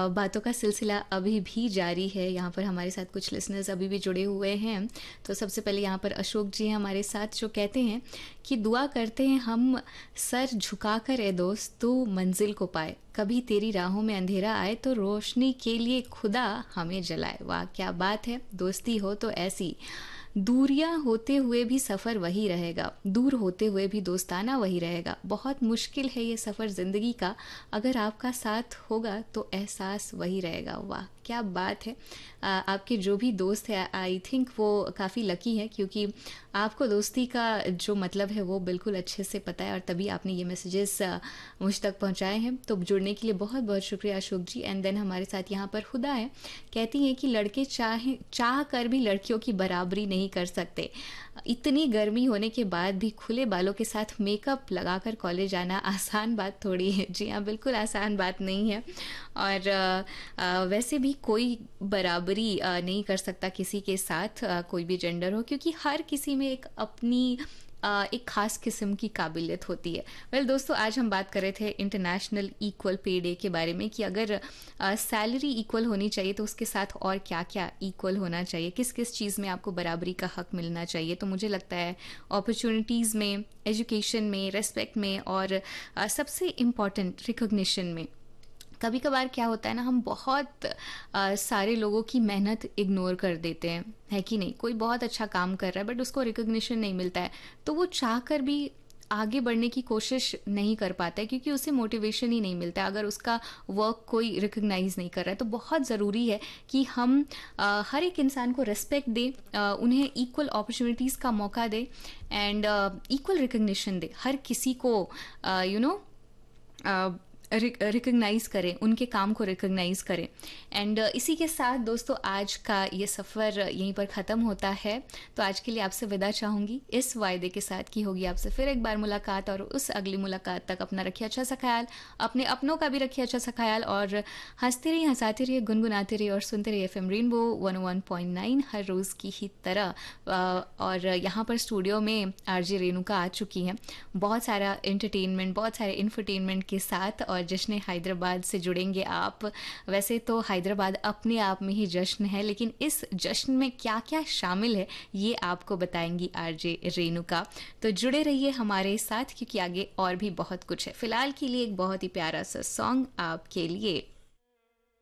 बातों का सिलसिला अभी भी जारी है। यहाँ पर हमारे साथ कुछ लिसनर्स अभी भी जुड़े हुए हैं। तो सबसे पहले यहाँ पर अशोक जी हैं हमारे साथ, जो कहते हैं कि दुआ करते हैं हम सर झुकाकर ए दोस्त तू मंजिल को पाए, कभी तेरी राहों में अंधेरा आए तो रोशनी के लिए खुदा हमें जलाए। वाह क्या बात है, दोस्ती हो तो ऐसी। दूरियां होते हुए भी सफ़र वही रहेगा, दूर होते हुए भी दोस्ताना वही रहेगा। बहुत मुश्किल है ये सफ़र ज़िंदगी का, अगर आपका साथ होगा तो एहसास वही रहेगा। वाह क्या बात है। आपके जो भी दोस्त है आई थिंक वो काफ़ी लकी है, क्योंकि आपको दोस्ती का जो मतलब है वो बिल्कुल अच्छे से पता है और तभी आपने ये मैसेजेस मुझ तक पहुंचाए हैं। तो जुड़ने के लिए बहुत बहुत शुक्रिया अशोक जी। एंड देन हमारे साथ यहाँ पर खुदा है, कहती हैं कि लड़के चाह कर भी लड़कियों की बराबरी नहीं कर सकते। इतनी गर्मी होने के बाद भी खुले बालों के साथ मेकअप लगाकर कॉलेज आना आसान बात थोड़ी है। जी हाँ, बिल्कुल आसान बात नहीं है। और वैसे भी कोई बराबरी नहीं कर सकता किसी के साथ, कोई भी जेंडर हो, क्योंकि हर किसी में एक अपनी एक खास किस्म की काबिलियत होती है। वेल दोस्तों, आज हम बात कर रहे थे इंटरनेशनल इक्वल पे डे के बारे में, कि अगर सैलरी इक्वल होनी चाहिए तो उसके साथ और क्या क्या इक्वल होना चाहिए, किस किस चीज़ में आपको बराबरी का हक मिलना चाहिए। तो मुझे लगता है अपॉर्चुनिटीज़ में, एजुकेशन में, रेस्पेक्ट में और सबसे इम्पॉर्टेंट रिकॉग्निशन में। कभी कभार क्या होता है ना, हम बहुत सारे लोगों की मेहनत इग्नोर कर देते हैं, है कि नहीं। कोई बहुत अच्छा काम कर रहा है बट उसको रिकॉग्निशन नहीं मिलता है, तो वो चाह कर भी आगे बढ़ने की कोशिश नहीं कर पाता है, क्योंकि उसे मोटिवेशन ही नहीं मिलता है अगर उसका वर्क कोई रिकॉग्नाइज नहीं कर रहा है। तो बहुत ज़रूरी है कि हम हर एक इंसान को रिस्पेक्ट दें, उन्हें इक्वल अपॉर्चुनिटीज़ का मौका दें एंड इक्वल रिकॉग्निशन दें। हर किसी को रिकग्नाइज करें, उनके काम को रिकग्नाइज करें। एंड इसी के साथ दोस्तों आज का ये सफ़र यहीं पर ख़त्म होता है। तो आज के लिए आपसे विदा चाहूँगी इस वायदे के साथ कि होगी आपसे फिर एक बार मुलाकात, और उस अगली मुलाकात तक अपना रखिए अच्छा सा ख्याल, अपने अपनों का भी रखिए अच्छा सा ख्याल, और हंसते रहिए, हंसाते रहिए, गुनगुनाते रहिए और सुनते रहिए FM रेनबो 101.9 हर रोज़ की ही तरह। और यहाँ पर स्टूडियो में RJ रेणुका आ चुकी हैं बहुत सारा एंटरटेनमेंट, बहुत सारे इन्फरटेनमेंट के साथ, और जश्न हैदराबाद से जुड़ेंगे आप। वैसे तो हैदराबाद अपने आप में ही जश्न है, लेकिन इस जश्न में क्या क्या शामिल है ये आपको बताएंगी RJ रेणुका। तो जुड़े रहिए हमारे साथ, क्योंकि आगे और भी बहुत कुछ है। फिलहाल के लिए एक बहुत ही प्यारा सा सॉन्ग आपके लिए।